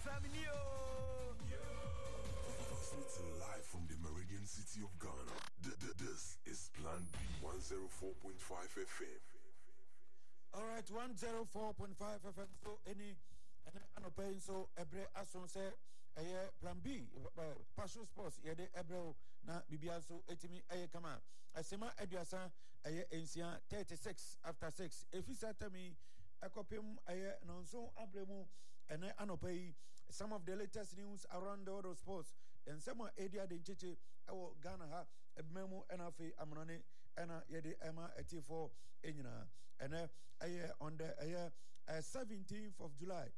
Transmitting live from the Meridian City of Ghana. This is Plan B 104.5 FM. Alright, 104.5 FM. So any paying so ebre ason say Plan B Passion Sports yede ebre na bibia so etimi kama asema aduasa ensia 36 after 6 efisa tami akopem nonso abremu ene anopai some of the latest news around the world of sports and some area de ncheche ewo Ghana ha ebmemu enafe amnone ena yede ema etifo enyina ene on the 17th of July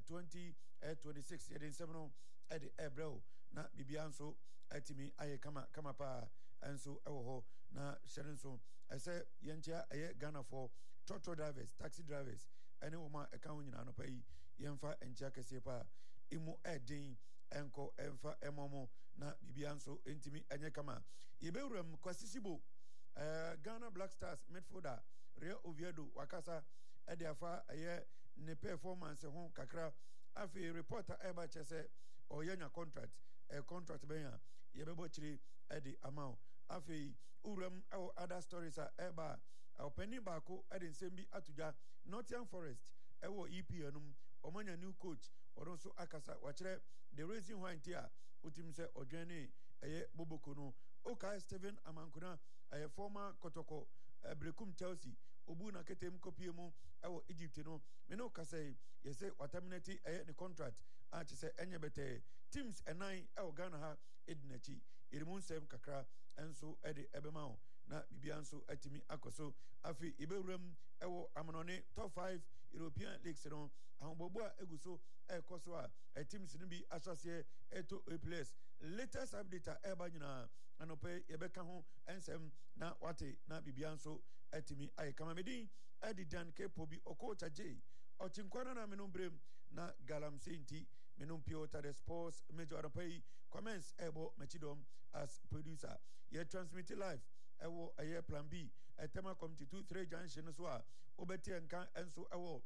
2026 yede nsemo ede ebreo na bibianso etimi kama pa enso ewo ho na sherenso ese yentia Ghana for trotro drivers, taxi drivers ene woma eka ho nyina no pa yi yemfa entia kese pa imu edin enko emfa emomo na bibianso entimi enye kama yebewuram kwasisibo Ghana Black Stars midfielder Real Oviedo wakasa ediafa ne performance ho kakra afi reporter eba chese oyenya contract contract benya yebebo chiri edi amount afi uram other stories eba openi bako edi nsembi atuja Nottingham Forest ewo EPL num omanya new coach oronso akasa wachire the reason why ntia utimse odwene boboko no Okai Steven Amankuna former Kotoko Brekum Chelsea obu na ketem kopie mu ewo Egypt no me no kase yese waterminate ne contract a chese enyebete teams enai ewo Ghana ha edinachi irimun sem kakra enso ede ebema na bibianso atimi akoso afi ibewuram ewo amonone top 5 European leagues no ahombobo a eguso ekoso a teams no bi asose eto a place latest update eba nyina anope yebeka ho ensem na wate na bibianso atimi kama medin edidan kepo bi okota j ochinkwana na menumbrem na galam senti menumpio the sports major anope comments ebo machidom as producer ye transmit live ewo Plan B tema committee 23 junction so a obeti enka enso ewo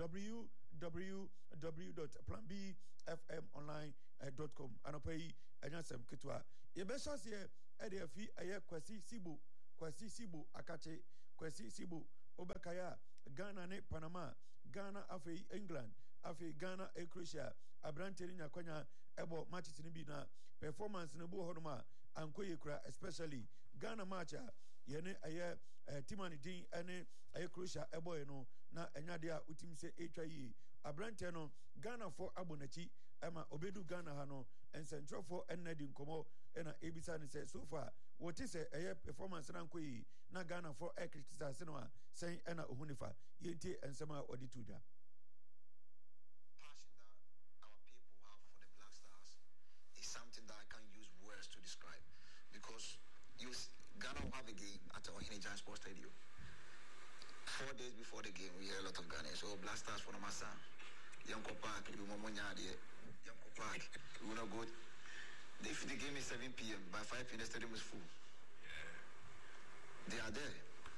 www.planbfmonline.com anopai anyasem ketwa ye be shase edefi kwasi sibo akache kwasi sibo obekaya Ghana ne Panama Ghana afi England afi Ghana Croatia abranteri nyakwanya ebo matches ni bi na performance no bu honoma ankoye kura especially Ghana match yene timani din ene Croatia ebo no na enyade a utimse etwa yi abrante no Ghana for abonachi ema obedu Ghana ha no ensentro for enedi nkomo ena ebisa ne se so far what is performance na ankoye na Ghana for criticize no a sen ena ohunifa yenti ensema odituja passion that our people have for the Black Stars is something that I can't use words to describe because Ghana will have a game at the Ohene Sports Stadium. 4 days before the game, we hear a lot of Ghanaians. So Black Stars for Namasa, Yanko Park, Lumomonyadi, Yanko Park, we will not go. If the game is 7 p.m., by 5 p.m. the stadium is full. Yeah. They are there.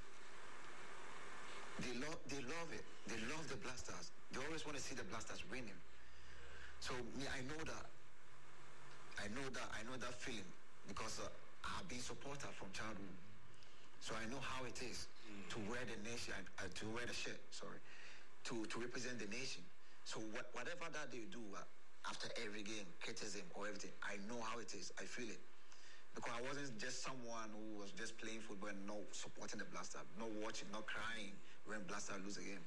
They love it. They love the Black Stars. They always want to see the Black Stars winning. So me, I know that feeling because I've been supporter from childhood. So I know how it is to wear the nation, to wear the shirt, to represent the nation. So whatever that they do after every game, criticism or everything, I know how it is. I feel it. Because I wasn't just someone who was just playing football and not supporting the Black Stars, not watching, not crying when Black Stars lose a game.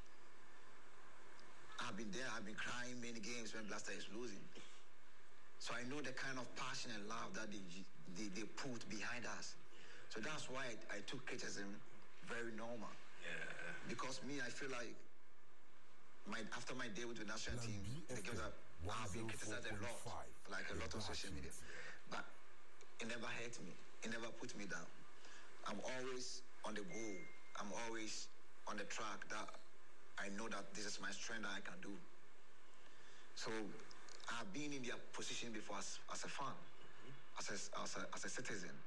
I've been there, I've been crying many games when Black Stars is losing. So I know the kind of passion and love that they put behind us. So that's why I took criticism very normal. Yeah. Because me, I feel like after my day with the national team, the games I've been criticized a lot, like a lot on social media. But it never hurt me. It never put me down. I'm always on the goal. I'm always on the track that I know that this is my strength that I can do. So I've been in their position before as a fan, as a citizen.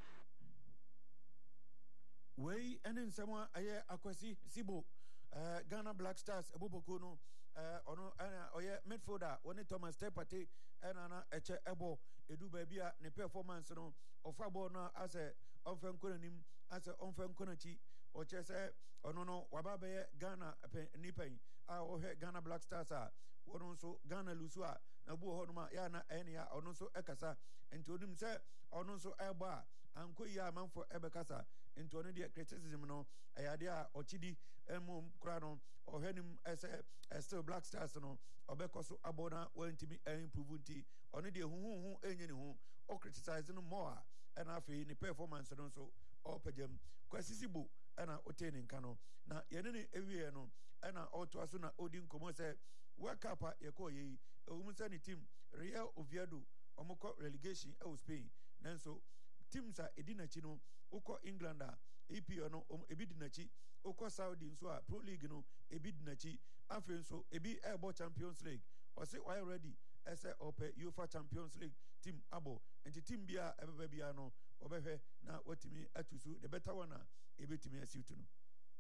Way and in someone akwasi sibo Ghana Black Stars eboboko no ono ana oye midfielder woni Thomas Tepate ana na eche ebo edu ba bia ne performance no ofa ball no ase onfen konanim ase onfen konachi o chese ono no waba be Ghana nipen a o he Ghana Black Stars a wono nso Ghana lusu a na bu ho no ma ya na ene ya ono nso ekasa enti onim se ono nso ebo a anko yi amanfo ebekasa enti ono de criticism no ayade a ochidi emu kura no ohwenim ese still Black Stars no obekoso abona wantimi improve nti ono de huhuhu enye ne hu o criticize no more and afi ni performance no so o pagam kwasisibu ana oteni nka no na yene ne ewie no ana oto aso na odi nkomo se World Cup yeko yi ewumsa ni team Real Oviedo omoko relegation e Spain nanso teams a edinachi no uko England a EPO no ebidinachi uko Saudi nso a Pro League no ebidinachi afi nso ebi ebo Champions League o say why ready ese ope UEFA Champions League team abo enti team bia ebeba bia no obehwe na watimi atusu the better one a ebetimi asiutu no.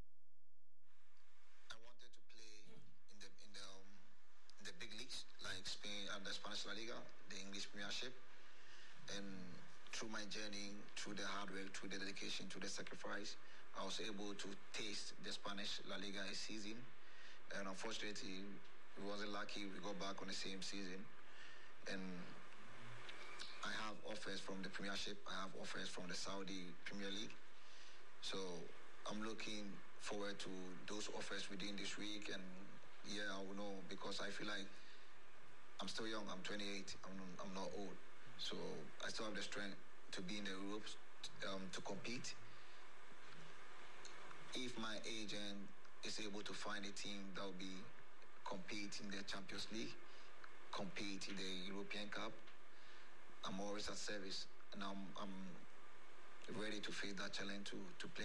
I wanted to play in the big leagues like Spain and the Spanish La Liga, the English Premiership, and through my journey, through the hard work, through the dedication, through the sacrifice, I was able to taste the Spanish La Liga season. And unfortunately, we wasn't lucky. We got back on the same season. And I have offers from the Premiership. I have offers from the Saudi Premier League. So I'm looking forward to those offers within this week. And yeah, I will know because I feel like I'm still young. I'm 28. I'm not old. So I still have the strength to be in the ropes, to compete. If my agent is able to find a team that will be compete in the Champions League, compete in the European Cup, I'm always at service, and I'm ready to face that challenge to play.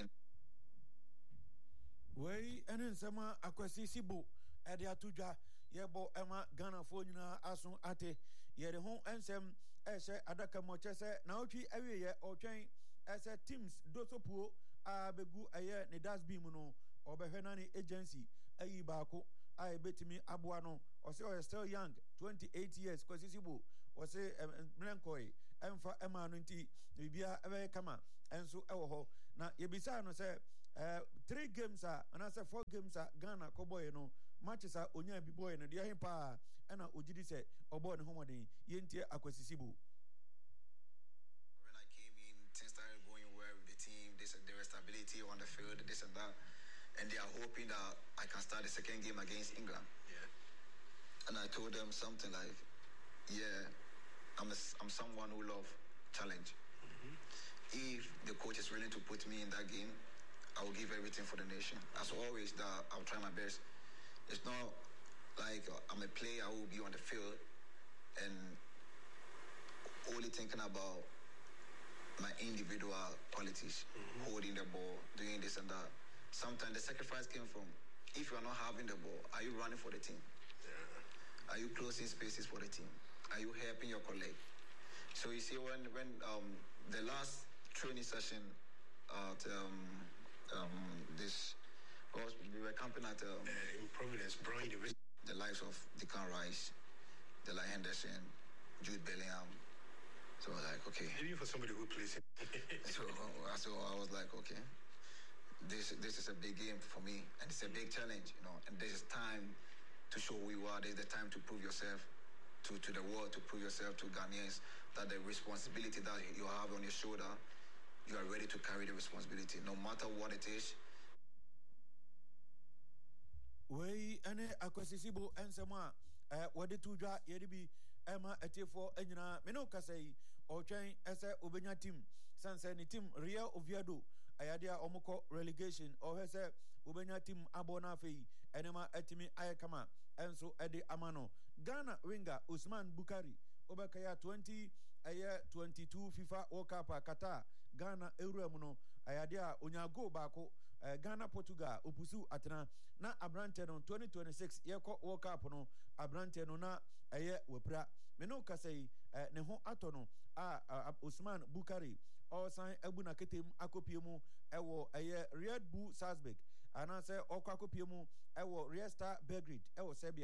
Wey enen sama akwasi sibu ede atuja yebo ema Ghana fo nyina aso ate yede ho ensem ehye adaka mo chese na otwi awiye otwen ese teams dosopuo abegu eye ne dasbin mu no obehwe na ne agency ayi baako a ebetimi aboa no o se o still young 28 years kwasi sibu o se mlenkoi emfa ema no nti bibia ebe kama enso ewo ho na yebisa no se 3 games and I said 4 games Ghana koboy no matches onya bi boy no de hin pa na ogidi se obo ne homoden yentie akwasisibu. When I came in, things started going well with the team. There was stability on the field, this and that, and they are hoping that I can start the second game against England. Yeah. And I told them something like, yeah, I'm someone who love challenge. Mm-hmm. If the coach is willing to put me in that game, I will give everything for the nation. As always, that I'll try my best. It's not like I'm a player who will be on the field and only thinking about my individual qualities, holding the ball, doing this and that. Sometimes the sacrifice came from, if you are not having the ball, are you running for the team? Yeah. Are you closing spaces for the team? Are you helping your colleague? So you see, when the last training session at this, we were camping at in Providence, Brown University. The likes of Declan Rice, Dela Henderson, Jude Bellingham. So I was like, okay. Maybe for somebody who plays it. so I was like, okay, this is a big game for me, and it's a big challenge, you know. And this is time to show who you are. This is the time to prove yourself to the world, to prove yourself to Ghanaians that the responsibility that you have on your shoulder, you are ready to carry the responsibility, no matter what it is. Wey ane akwasisibu ensema wade tuja yedibi ema etifo enyina meno kasai otwen ese obenya team sanse ni team Real Oviedo ayade a omoko relegation o hese obenya team abona fei enema etimi ayekama enso ede amano Ghana winger Usman Bukari obekaya 22 FIFA World Cup Qatar Ghana Eurem no ayade a onyago baako Ghana Portugal opusu atena na abrante no 2026 yeko World Cup no abrante no na eye wepra meno kasai ne ho atono Usman Bukari osan abuna ketem akopiemu ewo eye Red Bull Salzburg anase okwa akopiemu ewo Real Star Belgrade ewo Serbia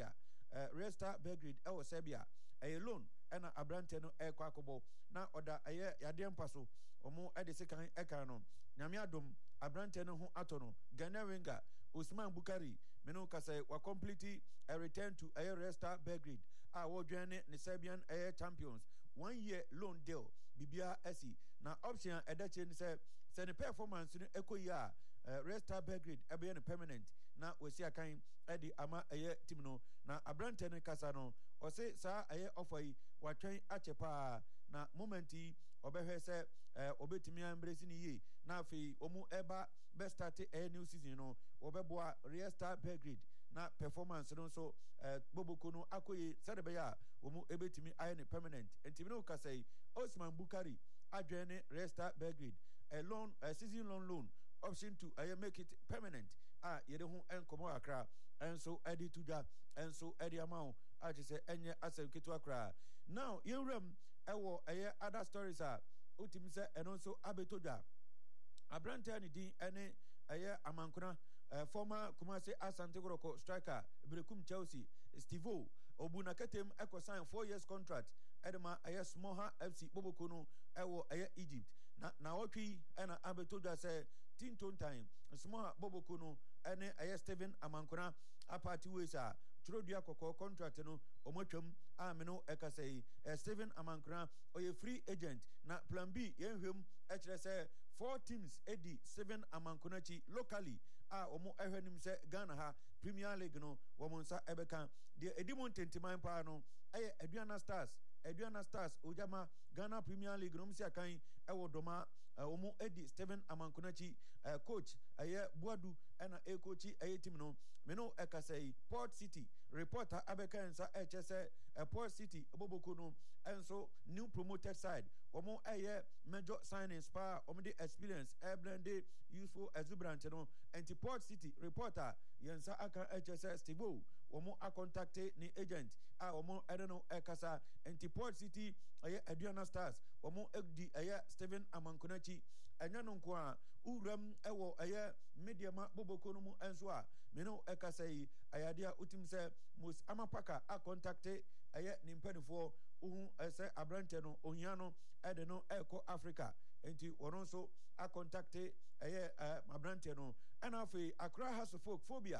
Resta Belgrade ewo Serbia loan ɛna abrante no ɛkɔ akɔbɔ na ɔda ɛyɛ yadeɛ mpa so ɔmo ɛde sekan ɛka no nyame adom abrante no ho atɔ no Ghana winger Usman Bukari meno kasa wa complete a return to ɛyɛ Resta Belgrade a wɔdwɛn ne Serbian ɛyɛ champions 1 year loan deal bibia asi na option ɛda kyerɛ ne sɛ ne performance no ɛkɔ yi a Resta Belgrade ɛbɛyɛ no permanent na wɔsi akan ɛde ama ɛyɛ team no na abrante no kasa no ɔse saa ɛyɛ offer yi watwɛn akyɛ paa na moment yi ɔbɛhwɛ sɛ ɔbɛtumi ambrɛsi ne yie na afei ɔmo ɛba bɛstarte ɛyɛ new season no ɔbɛboa Resta Belgrade na performance no nso boboko no akɔye sɛde bɛyɛ a ɔmo ɛbɛtumi ayɛ ne permanent ntimi no kasa yi Osman Bukari adwɛn ne Resta Belgrade a season loan option to make it permanent yɛde ho nkɔmɔ akra ɛnso ɛde tudwa ɛnso ɛde amount agye sɛ ɛnyɛ asɛm ketewa koraa now yɛwuram ɛwɔ ɛyɛ other stories a wotimi sɛ ɛno nso abɛtodwa abrante ne din ɛne ɛyɛ amankona former Kumasi Asante Kotoko striker Brekum Chelsea Steve Obuna Ketem ɛkɔ sign 4 years contract ɛdema ɛyɛ Smoha FC Boboko no ɛwɔ ɛyɛ Egypt na wɔtwi ɛna abɛtodwa sɛ Tinton time Smoha Boboko no ɛne ɛyɛ Steven Amankona apati ways a Trodua Koko contract no omotwam ameno ɛkasɛ Steven Amankona ɔyɛ free agent na plan B yɛnhwɛm ɛkyerɛ sɛ 4 teams edi 7 Amankona chi locally omo ehwenim sɛ Ghana ha Premier League no wɔn nsa ɛbɛka deɛ edimon tentiman paa no ɛyɛ Aduana Stars ojama Ghana Premier League no msi akan ɛwɔ dɔma omo edi Steven Amankona chi coach ɛyɛ Buadu ɛna coach ɛyɛ team no meno ɛkasɛ Port City reporter abɛka nsa ɛkyɛ sɛ Port City Boboko no ɛnso new promoted side wɔn ɛyɛ major signings pa wɔn de experience blende useful exuberant no anti Port City reporter yɛnsa aka ɛkyɛ sɛ Steve wɔn akontakte ne agent wɔn ɛde no ɛkasa anti Port City ɛyɛ Aduana Stars wɔn ɛdi ɛyɛ Steven Amankona chi ɛnyɛ no nko a uram ɛwɔ ɛyɛ mediama Boboko no mu ɛnso a meno ɛkasa yi ayade a utim sɛ most amapaka akontakte ɛyɛ ne mpanimfoɔ ɛsɛ abrante no ohia no ɛde no ɛkɔ Africa enti wɔn nso akontakte ɛyɛ abrante no ɛna afei Accra House of Folk phobia